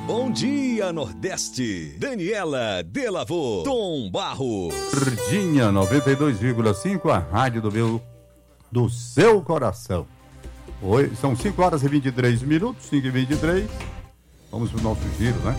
Bom dia, Nordeste. Daniela Delavô, Tom Barros. Verdinha 92,5, a rádio do seu coração. Oi, são 5 horas e 23 minutos, 5 e 23. Vamos pro nosso giro, né?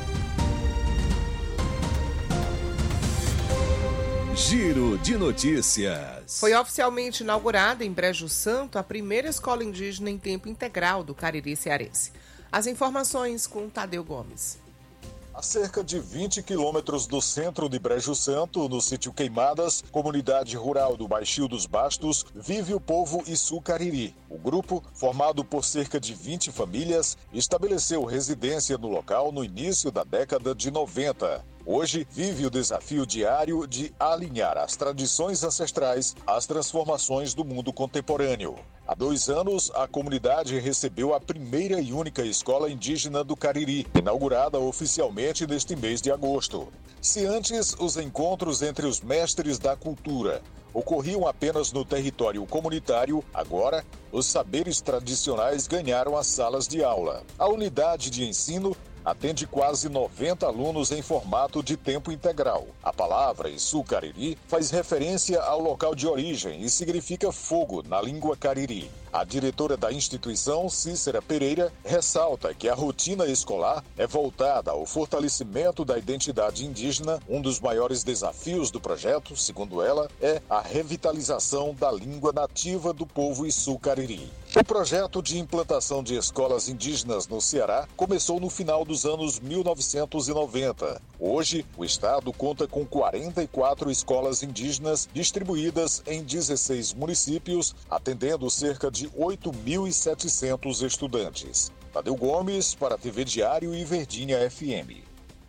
Giro de notícias. Foi oficialmente inaugurada em Brejo Santo a primeira escola indígena em tempo integral do Cariri cearense. As informações com Tadeu Gomes. A cerca de 20 quilômetros do centro de Brejo Santo, no sítio Queimadas, comunidade rural do Baixio dos Bastos, vive o povo Issu Cariri. O grupo, formado por cerca de 20 famílias, estabeleceu residência no local no início da década de 90. Hoje, vive o desafio diário de alinhar as tradições ancestrais às transformações do mundo contemporâneo. Há 2 anos, a comunidade recebeu a primeira e única escola indígena do Cariri, inaugurada oficialmente neste mês de agosto. Se antes os encontros entre os mestres da cultura ocorriam apenas no território comunitário, agora os saberes tradicionais ganharam as salas de aula. A unidade de ensino atende quase 90 alunos em formato de tempo integral. A palavra Issu Cariri faz referência ao local de origem e significa fogo na língua cariri. A diretora da instituição, Cícera Pereira, ressalta que a rotina escolar é voltada ao fortalecimento da identidade indígena. Um dos maiores desafios do projeto, segundo ela, é a revitalização da língua nativa do povo Issu Cariri. O projeto de implantação de escolas indígenas no Ceará começou no final dos anos 1990. Hoje, o estado conta com 44 escolas indígenas distribuídas em 16 municípios, atendendo cerca de 8.700 estudantes. Tadeu Gomes, para a TV Diário e Verdinha FM.